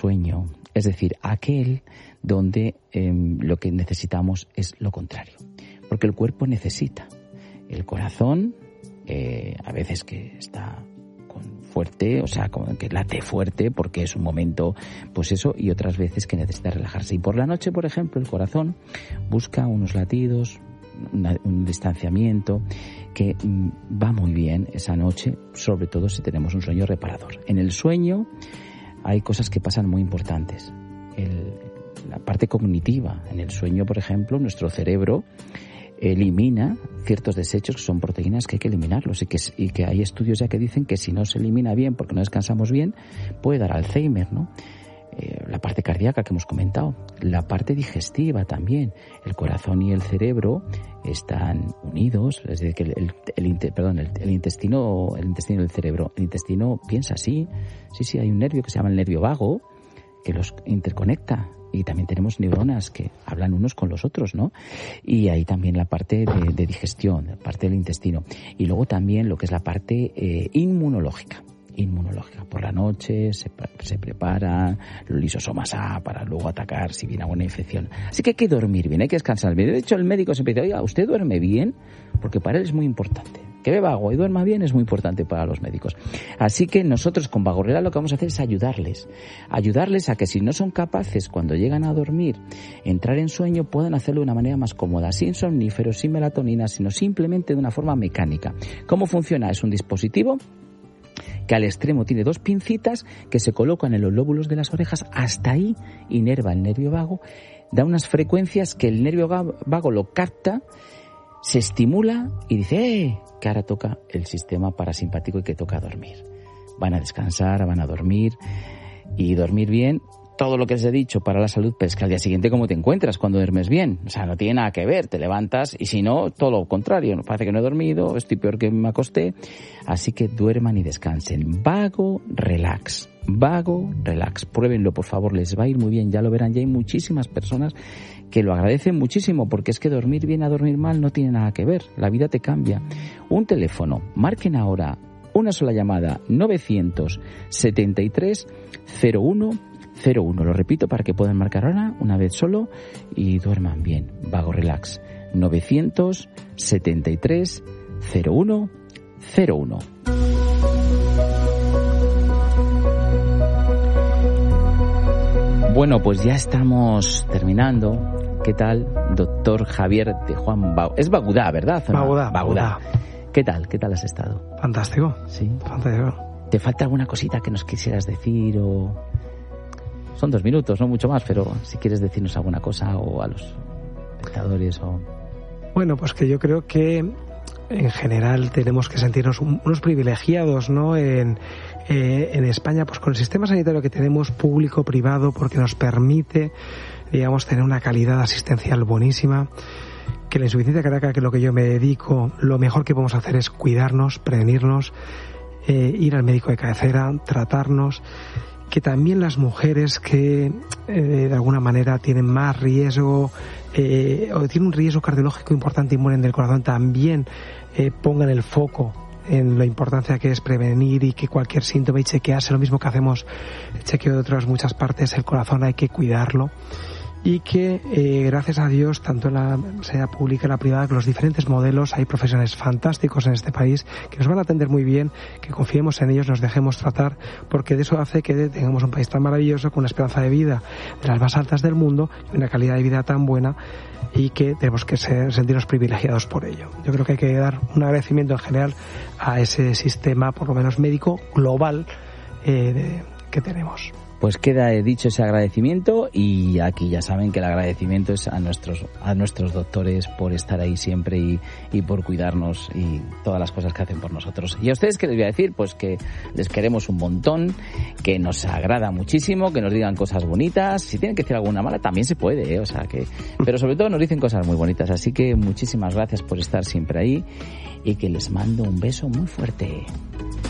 sueño, es decir, aquel donde lo que necesitamos es lo contrario, porque el cuerpo necesita. El corazón, a veces que está fuerte, o sea, que late fuerte porque es un momento, pues eso, y otras veces que necesita relajarse. Y por la noche, por ejemplo, el corazón busca unos latidos, un distanciamiento que va muy bien esa noche, sobre todo si tenemos un sueño reparador. En el sueño hay cosas que pasan muy importantes. La parte cognitiva. En el sueño, por ejemplo, nuestro cerebro elimina ciertos desechos que son proteínas que hay que eliminarlos y que hay estudios ya que dicen que si no se elimina bien porque no descansamos bien puede dar Alzheimer, ¿no? La parte cardíaca que hemos comentado, la parte digestiva también. El corazón y el cerebro están unidos, es decir, que el intestino del cerebro, el intestino piensa así, sí, hay un nervio que se llama el nervio vago que los interconecta. Y también tenemos neuronas que hablan unos con los otros, ¿no? Y ahí también la parte de digestión, la parte del intestino. Y luego también lo que es la parte inmunológica. Por la noche se prepara los lisosomas A para luego atacar si viene alguna infección. Así que hay que dormir bien, hay que descansar bien. De hecho, el médico siempre dice, oiga, ¿usted duerme bien? Porque para él es muy importante. Que beba agua y duerma bien es muy importante para los médicos. Así que nosotros con Vago Relax lo que vamos a hacer es ayudarles a que si no son capaces cuando llegan a dormir, entrar en sueño, puedan hacerlo de una manera más cómoda, sin somníferos, sin melatonina, sino simplemente de una forma mecánica. ¿Cómo funciona? Es un dispositivo que al extremo tiene 2 pincitas que se colocan en los lóbulos de las orejas, hasta ahí inerva el nervio vago, da unas frecuencias que el nervio vago lo capta, se estimula y dice que ahora toca el sistema parasimpático y que toca dormir. Van a descansar, van a dormir y dormir bien. Todo lo que les he dicho para la salud, pero es que al día siguiente ¿cómo te encuentras cuando duermes bien? O sea, no tiene nada que ver, te levantas y si no, todo lo contrario, parece que no he dormido, estoy peor que me acosté. Así que duerman y descansen. Vago Relax. Pruébenlo, por favor, les va a ir muy bien, ya lo verán, ya hay muchísimas personas que lo agradecen muchísimo, porque es que dormir bien a dormir mal no tiene nada que ver, la vida te cambia. Un teléfono, marquen ahora una sola llamada, 973 0101, lo repito para que puedan marcar ahora una vez solo y duerman bien. Vago Relax, 973 0101. Bueno, pues ya estamos terminando. ¿Qué tal, doctor Javier de Juan Baudá? Es Baudá, ¿verdad? Baudá. ¿Qué tal has estado? Fantástico. Sí. Fantástico. ¿Te falta alguna cosita que nos quisieras decir o...? Son 2 minutos, no mucho más, pero si quieres decirnos alguna cosa o a los espectadores o... Bueno, pues que yo creo que en general tenemos que sentirnos unos privilegiados, ¿no? En España, pues con el sistema sanitario que tenemos, público, privado, porque nos permite, digamos, tener una calidad asistencial buenísima, que la insuficiencia cardíaca, que es lo que yo me dedico, lo mejor que podemos hacer es cuidarnos, prevenirnos, ir al médico de cabecera, tratarnos, que también las mujeres que de alguna manera tienen más riesgo o tienen un riesgo cardiológico importante y mueren del corazón, también pongan el foco en la importancia que es prevenir y que cualquier síntoma y chequearse, lo mismo que hacemos chequeo de otras muchas partes, el corazón hay que cuidarlo. Y que gracias a Dios, tanto en la sanidad pública y la privada, que los diferentes modelos, hay profesionales fantásticos en este país que nos van a atender muy bien, que confiemos en ellos, nos dejemos tratar, porque de eso hace que tengamos un país tan maravilloso, con una esperanza de vida de las más altas del mundo y una calidad de vida tan buena, y que tenemos que sentirnos privilegiados por ello. Yo creo que hay que dar un agradecimiento en general a ese sistema, por lo menos médico, global que tenemos. Pues queda dicho ese agradecimiento, y aquí ya saben que el agradecimiento es a nuestros doctores por estar ahí siempre y por cuidarnos y todas las cosas que hacen por nosotros. Y a ustedes, ¿qué les voy a decir? Pues que les queremos un montón, que nos agrada muchísimo, que nos digan cosas bonitas. Si tienen que decir alguna mala también se puede, o sea que, pero sobre todo nos dicen cosas muy bonitas. Así que muchísimas gracias por estar siempre ahí y que les mando un beso muy fuerte.